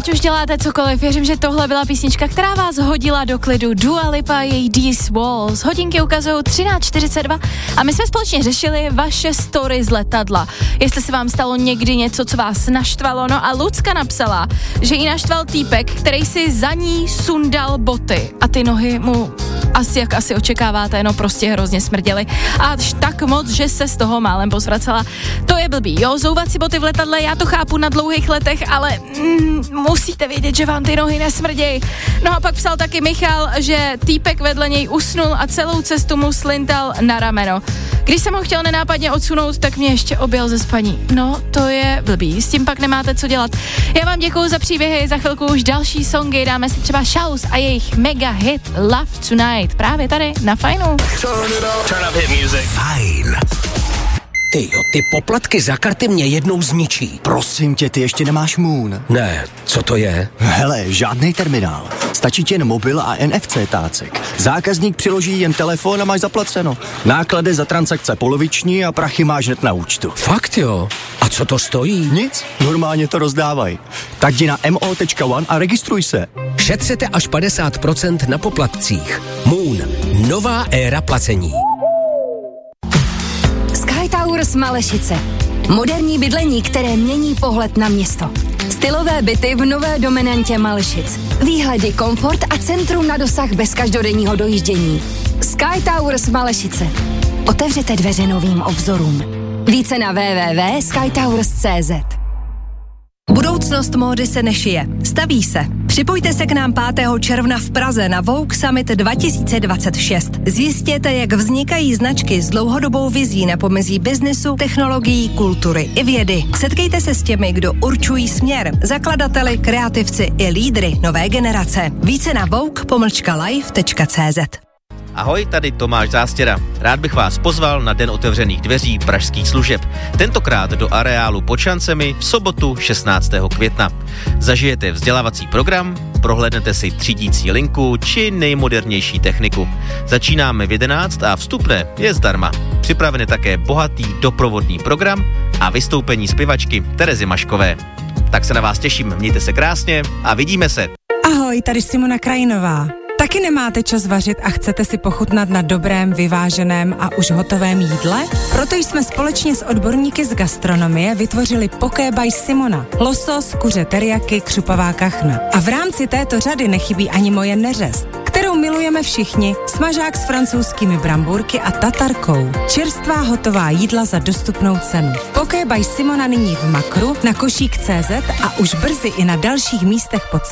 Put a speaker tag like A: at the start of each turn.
A: ať už děláte cokoliv, věřím, že tohle byla písnička, která vás hodila do klidu. Dua Lipa, její These Walls. Hodinky ukazují 13:42 a my jsme společně řešili vaše story z letadla. Jestli se vám stalo někdy něco, co vás naštvalo. No a Lucka napsala, že jí naštval týpek, který si za ní sundal boty a ty nohy mu jak asi očekáváte, no prostě hrozně smrděly. A až tak moc, že se z toho málem pozvracela. To je blbý, jo, zouvat si boty v letadle, já to chápu na dlouhých letech, ale musíte vědět, že vám ty nohy nesmrdějí. No a pak psal taky Michal, že týpek vedle něj usnul a celou cestu mu slintal na rameno. Když jsem ho chtěl nenápadně odsunout, tak mě ještě objel ze spaní. No, to je blbý, s tím pak nemáte co dělat. Já vám děkuju za příběhy, za chvilku už další songy, dáme si třeba Shouse a jejich mega hit Love Tonight. Právě tady na Fajnu.
B: Turn up hit music.
C: Fajn. Tyjo, ty poplatky za karty mě jednou zničí.
D: Prosím tě, ty ještě nemáš Moon.
C: Ne, co to je?
D: Hele, žádný terminál. Stačí ti jen mobil a NFC tácek. Zákazník přiloží jen telefon a máš zaplaceno. Náklady za transakce poloviční a prachy máš hned na účtu.
C: Fakt jo? A co to stojí?
D: Nic, normálně to rozdávají. Tak jdi na mo.one a registruj se.
C: Šetřete až 50% na poplatcích. Moon. Nová éra placení.
E: Sky Towers Malešice. Moderní bydlení, které mění pohled na město. Stylové byty v nové dominantě Malešic. Výhledy, komfort a centrum na dosah bez každodenního dojíždění. Sky Towers Malešice. Otevřete dveře novým obzorům. Více na www.skytowers.cz.
F: Budoucnost módy se nešije, staví se. Připojte se k nám 5. června v Praze na Vogue Summit 2026. Zjistěte, jak vznikají značky s dlouhodobou vizí na pomezí biznesu, technologií, kultury i vědy. Setkejte se s těmi, kdo určují směr, zakladateli, kreativci i lídry nové generace. Více na vogue.live.cz.
G: Ahoj, tady Tomáš Zástěra. Rád bych vás pozval na Den otevřených dveří pražských služeb. Tentokrát do areálu pod šancemi v sobotu 16. května. Zažijete vzdělávací program, prohlédnete si třídící linku či nejmodernější techniku. Začínáme v 11 a vstupné je zdarma. Připraven je také bohatý doprovodný program a vystoupení zpěvačky Terezy Maškové. Tak se na vás těším, mějte se krásně a vidíme se.
H: Ahoj, tady Simona Krajinová. Taky nemáte čas vařit a chcete si pochutnat na dobrém, vyváženém a už hotovém jídle? Proto jsme společně s odborníky z gastronomie vytvořili Poké by Simona. Losos, kuře teriyaki, křupavá kachna. A v rámci této řady nechybí ani moje neřest, kterou milujeme všichni, smažák s francouzskými brambůrky a tatarkou. Čerstvá hotová jídla za dostupnou cenu. Poké by Simona nyní v Makru, na Košík.cz a už brzy i na dalších místech pod